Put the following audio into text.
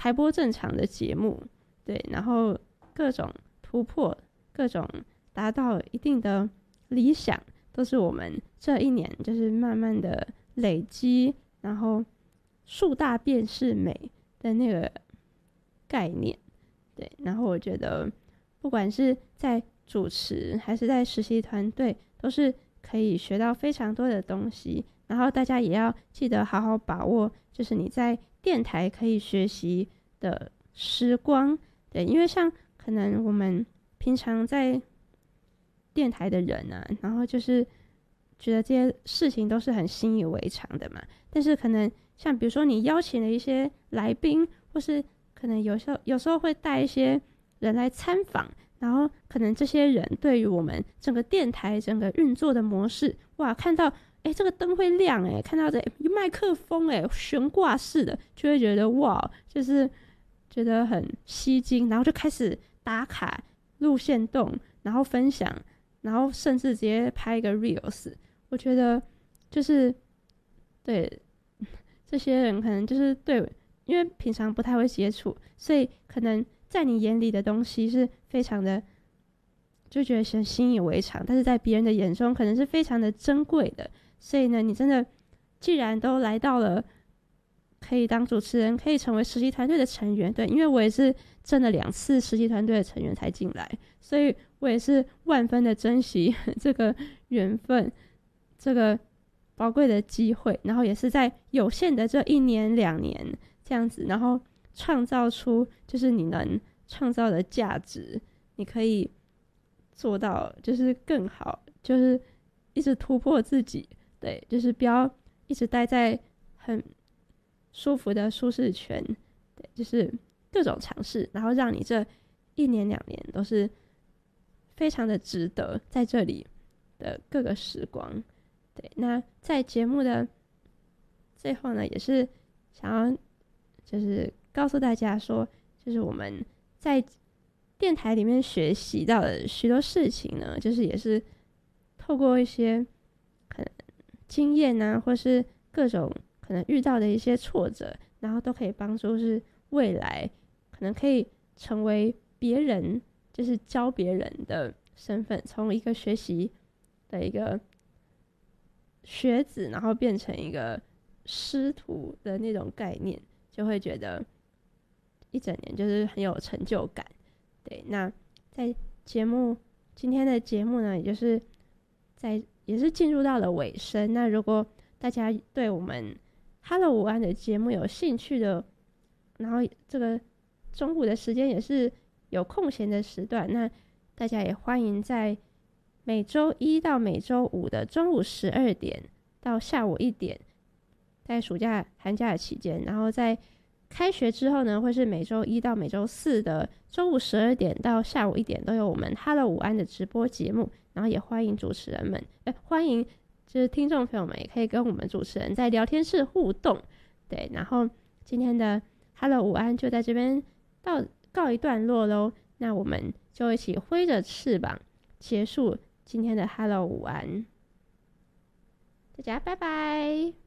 台播正常的节目，对，然后各种突破，各种达到一定的理想，都是我们这一年就是慢慢的累积，然后树大便是美的那个概念。对，然后我觉得不管是在主持还是在实习团队，都是可以学到非常多的东西，然后大家也要记得好好把握，就是你在电台可以学习的时光。对，因为像可能我们平常在电台的人啊，然后就是觉得这些事情都是很习以为常的嘛，但是可能像比如说你邀请了一些来宾，或是可能有时候会带一些人来参访，然后可能这些人对于我们整个电台整个运作的模式，哇，看到这个灯会亮看到这麦克风悬挂式的，就会觉得哇，就是觉得很吸睛，然后就开始打卡录限动，然后分享，然后甚至直接拍一个 reels。 我觉得就是对这些人可能就是对，因为平常不太会接触，所以可能在你眼里的东西是非常的就觉得很习以为常，但是在别人的眼中可能是非常的珍贵的。所以呢，你真的既然都来到了可以当主持人，可以成为实习团队的成员，对，因为我也是真的2次实习团队的成员才进来，所以我也是万分的珍惜这个缘分，这个宝贵的机会，然后也是在有限的这1年2年这样子，然后创造出就是你能创造的价值，你可以做到就是更好，就是一直突破自己。对，就是不要一直待在很舒服的舒适圈，对，就是各种尝试，然后让你这1年2年都是非常的值得在这里的各个时光。对，那在节目的最后呢，也是想要就是告诉大家说，就是我们在电台里面学习到的许多事情呢，就是也是透过一些可能经验啊，或是各种可能遇到的一些挫折，然后都可以帮助是未来可能可以成为别人，就是教别人的身份，从一个学习的一个学子，然后变成一个师徒的那种概念，就会觉得一整年就是很有成就感。对，那在今天的节目呢，也是进入到了尾声。那如果大家对我们 Hello 午安的节目有兴趣的，然后这个中午的时间也是有空闲的时段，那大家也欢迎在每周1到每周5的中午12点到下午1点，在暑假寒假的期间，然后在开学之后呢，会是每周1到每周4的中午12点到下午1点都有我们 Hello 午安的直播节目，然后也欢迎主持人们欢迎就是听众朋友们也可以跟我们主持人在聊天室互动。对，然后今天的 Hello 午安就在这边告一段落咯，那我们就一起挥着翅膀结束今天的 Hello 午安，大家拜拜。